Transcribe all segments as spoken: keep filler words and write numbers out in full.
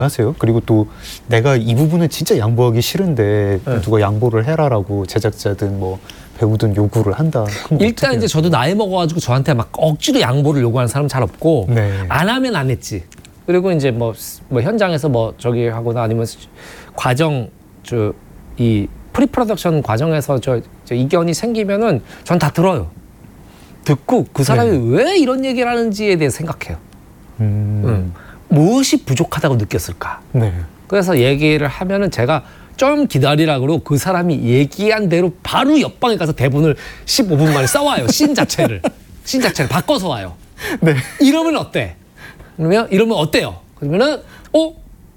하세요? 그리고 또 내가 이 부분은 진짜 양보하기 싫은데 네. 누가 양보를 해라라고 제작자든 뭐 배우든 요구를 한다. 일단 이제 저도 나이 먹어가지고 저한테 막 억지로 양보를 요구하는 사람 잘 없고 네. 안 하면 안 했지. 그리고 이제 뭐, 뭐 현장에서 뭐 저기 하거나 아니면 과정 저 이 프리프로덕션 과정에서 저, 저 이견이 생기면은 전 다 들어요. 듣고 그 사람이 네. 왜 이런 얘기를 하는지에 대해 생각해요. 음. 음. 무엇이 부족하다고 느꼈을까? 네. 그래서 얘기를 하면은 제가 좀 기다리라 그러고 그 사람이 얘기한 대로 바로 옆방에 가서 대본을 십오 분 만에 써와요. 씬 자체를. 씬 자체를 바꿔서 와요. 네. 이러면 어때? 그러면 이러면 어때요? 그러면은 어?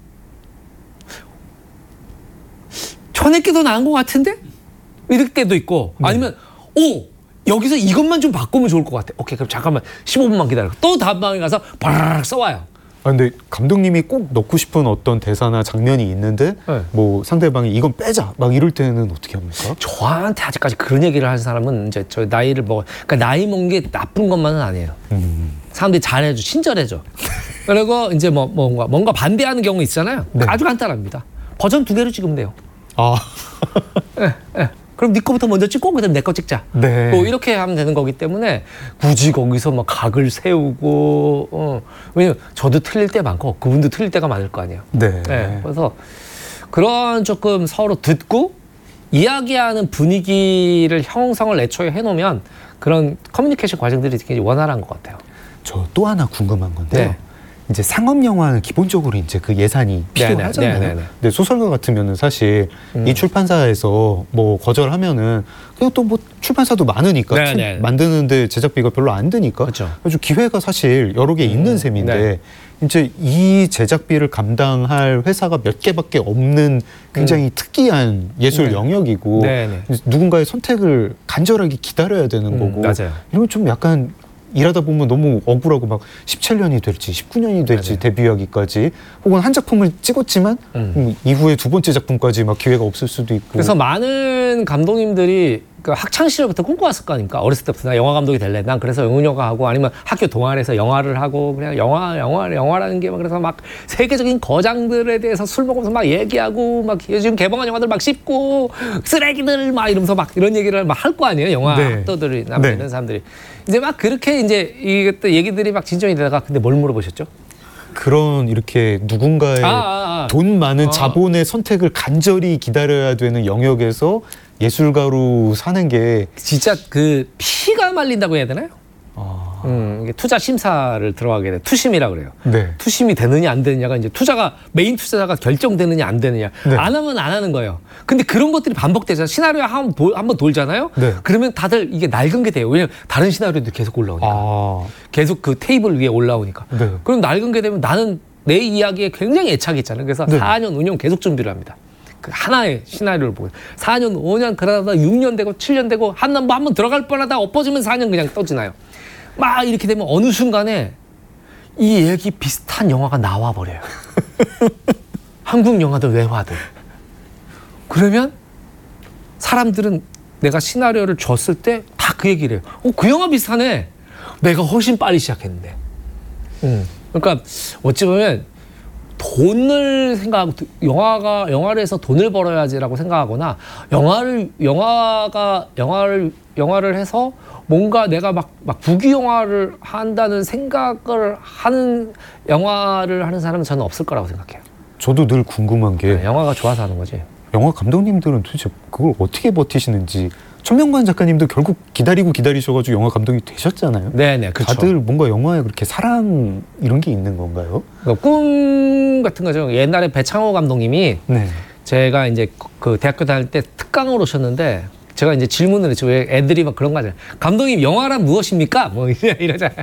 저녁게 더 나은 것 같은데? 이럴 때도 있고 아니면 오! 여기서 이것만 좀 바꾸면 좋을 것 같아. 오케이 그럼 잠깐만 십오 분만 기다려. 또 다음 방에 가서 바라락 써와요. 아 근데 감독님이 꼭 넣고 싶은 어떤 대사나 장면이 있는데 네. 뭐 상대방이 이건 빼자 막 이럴 때는 어떻게 합니까? 저한테 아직까지 그런 얘기를 하는 사람은 이제 저 나이를 먹어. 그러니까 나이 먹은 게 나쁜 것만은 아니에요. 음. 사람들이 잘해줘, 친절해줘. 그리고 이제 뭐 뭔가 뭔가 반대하는 경우 있잖아요. 네. 아주 간단합니다. 버전 두 개로 찍으면 돼요. 아. 예, 예. 그럼 네 거부터 먼저 찍고 그다음 내 거 찍자. 네. 뭐 이렇게 하면 되는 거기 때문에 굳이 거기서 막 각을 세우고 어. 왜냐면 저도 틀릴 때 많고 그분도 틀릴 때가 많을 거 아니에요. 네. 네. 그래서 그런 조금 서로 듣고 이야기하는 분위기를 형성을 애초에 해놓으면 그런 커뮤니케이션 과정들이 굉장히 원활한 것 같아요. 저 또 하나 궁금한 건데요. 네. 이제 상업 영화는 기본적으로 이제 그 예산이 필요하잖아요. 네, 네, 네, 네. 근데 소설가 같으면은 사실 음. 이 출판사에서 뭐 거절하면은 그냥 또 뭐 출판사도 많으니까 네, 책 네. 만드는데 제작비가 별로 안 드니까 그렇죠. 아주 기회가 사실 여러 개 있는 음, 셈인데 네. 이제 이 제작비를 감당할 회사가 몇 개밖에 없는 굉장히 특이한 예술 네. 영역이고 네, 네. 누군가의 선택을 간절하게 기다려야 되는 음, 거고 맞아요. 이런 좀 약간 일하다 보면 너무 억울하고 막 십칠 년이 될지 십구 년이 될지 맞아요. 데뷔하기까지 혹은 한 작품을 찍었지만 음. 음, 이후에 두 번째 작품까지 막 기회가 없을 수도 있고 그래서 많은 감독님들이 그 학창 시절부터 꿈꿔왔을 거 아닙니까? 어렸을 때부터 나 영화 감독이 될래. 난 그래서 영훈영화 하고 아니면 학교 동아리에서 영화를 하고 그냥 영화 영화 영화라는 게 막 그래서 막 세계적인 거장들에 대해서 술 먹으면서 막 얘기하고 막 요즘 개봉한 영화들 막 씹고 쓰레기들 막 이러면서 막 이런 얘기를 막 할 거 아니에요? 영화 네. 학도들이나 네. 이런 사람들이 이제 막 그렇게 이제 이것도 얘기들이 막 진전이 되다가 근데 뭘 물어보셨죠? 그런 이렇게 누군가의 아, 아, 아. 돈 많은 아. 자본의 선택을 간절히 기다려야 되는 영역에서 예술가로 사는 게 진짜 그 피가 말린다고 해야 되나요? 아, 음, 이게 투자 심사를 들어가게 돼. 투심이라 그래요. 네. 투심이 되느냐 안 되느냐가 이제 투자가 메인 투자가 결정되느냐 안 되느냐. 네. 안 하면 안 하는 거예요. 근데 그런 것들이 반복되잖아요. 시나리오 한번 돌, 한번 돌잖아요. 네. 그러면 다들 이게 낡은 게 돼요. 왜냐면 다른 시나리오도 계속 올라오니까. 아, 계속 그 테이블 위에 올라오니까. 네. 그럼 낡은 게 되면 나는 내 이야기에 굉장히 애착이 있잖아요. 그래서 네. 사 년, 오 년 계속 준비를 합니다. 그 하나의 시나리오를 보고 사 년, 오 년 그러다 육 년 되고 칠 년 되고 한번 한번 들어갈 뻔하다 엎어지면 사 년 그냥 떠지나요. 막 이렇게 되면 어느 순간에 이 얘기 비슷한 영화가 나와 버려요. 한국 영화들 외화들. 그러면 사람들은 내가 시나리오를 줬을 때 다 그 얘기를 해요. 어, 그 영화 비슷하네. 내가 훨씬 빨리 시작했는데. 음. 그러니까 어찌 보면 돈을 생각하고 영화가 영화를 해서 돈을 벌어야지라고 생각하거나 영화를 영화가 영화를 영화를 해서 뭔가 내가 막, 막 부귀 영화를 한다는 생각을 하는 영화를 하는 사람은 저는 없을 거라고 생각해요. 저도 늘 궁금한 게 네, 영화가 좋아서 하는 거지. 영화 감독님들은 도대체 그걸 어떻게 버티시는지 천명관 작가님도 결국 기다리고 기다리셔가지고 영화 감독이 되셨잖아요. 네네, 그렇죠. 다들 뭔가 영화에 그렇게 사랑 이런 게 있는 건가요? 그러니까 꿈 같은 거죠. 옛날에 배창호 감독님이 네. 제가 이제 그 대학교 다닐 때 특강을 오셨는데 제가 이제 질문을 했죠. 왜 애들이 막 그런 거 하잖아요. 감독님 영화란 무엇입니까? 뭐 이러잖아요.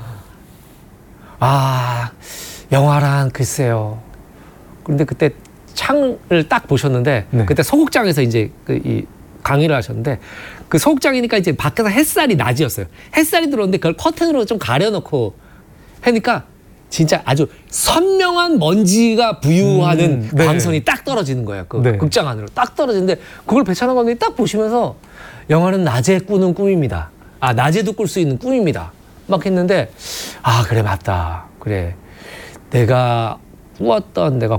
아, 영화란 글쎄요. 그런데 그때 창을 딱 보셨는데 네. 그때 소극장에서 이제 그 이 강의를 하셨는데 그 소극장이니까 이제 밖에서 햇살이 낮이었어요. 햇살이 들어오는데 그걸 커튼으로 좀 가려놓고 하니까 진짜 아주 선명한 먼지가 부유하는 음, 네. 광선이 딱 떨어지는 거예요. 그 네. 극장 안으로 딱 떨어지는데 그걸 배찬호 감독이 딱 보시면서 영화는 낮에 꾸는 꿈입니다. 아, 낮에도 꿀 수 있는 꿈입니다. 막 했는데 아, 그래 맞다. 그래. 내가 꾸었던 내가